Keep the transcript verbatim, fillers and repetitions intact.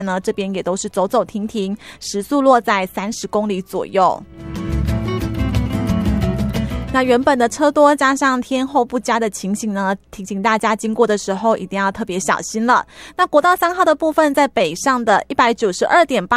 呢，这边也都是走走停停，时速落在三十公里左右。那原本的车多，加上天候不佳的情形呢，提醒大家经过的时候一定要特别小心了。那国道三号的部分，在北上的 一百九十二点八